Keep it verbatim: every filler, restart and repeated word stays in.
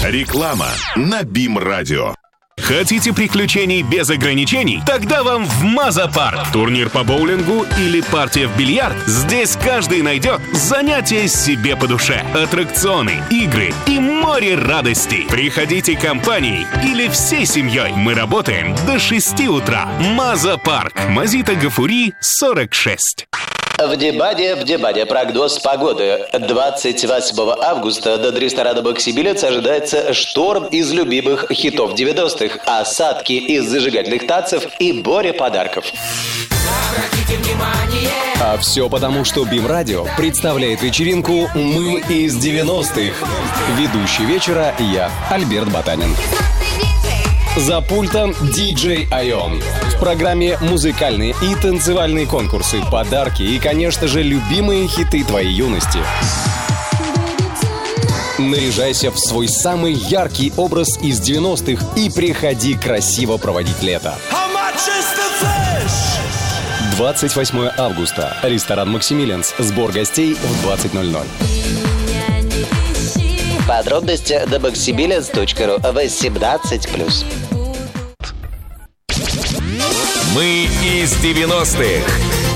Реклама на БИМ-радио. Хотите приключений без ограничений? Тогда вам в Маза-парк. Турнир по боулингу или партия в бильярд? Здесь каждый найдет занятие себе по душе. Аттракционы, игры и море радостей. Приходите компанией или всей семьей. Мы работаем до шести утра. Маза-парк. Мазита Гафури, сорок шесть. В Дебаде, в Дебаде прогноз погоды. двадцать восьмого августа до ресторана «Боксибилец» ожидается шторм из любимых хитов девяностых, осадки из зажигательных танцев и море подарков. А все потому, что БИМ-радио представляет вечеринку «Мы из девяностых». Ведущий вечера я, Альберт Ботанин. За пультом диджей Айон. В программе музыкальные и танцевальные конкурсы, подарки и, конечно же, любимые хиты твоей юности. Наряжайся в свой самый яркий образ из девяностых и приходи красиво проводить лето. двадцать восьмого августа. Ресторан «Максимилианс». Сбор гостей в двадцать ноль ноль. Подробности на боксибилец точка ру. восемнадцать плюс. Мы из девяностых.